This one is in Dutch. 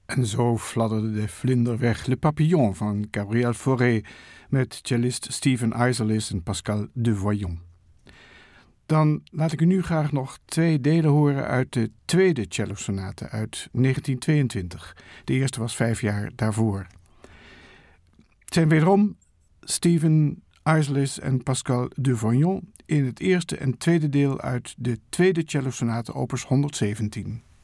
En zo fladderde de vlinder weg, Le Papillon van Gabriel Fauré, met cellist Steven Isserlis en Pascal Devoyon. Dan laat ik u nu graag nog 2 delen horen uit de tweede cellosonate uit 1922. De eerste was 5 jaar daarvoor. Het zijn wederom Steven Isserlis en Pascal Devoyon in het eerste en tweede deel uit de tweede cellosonate opus 117.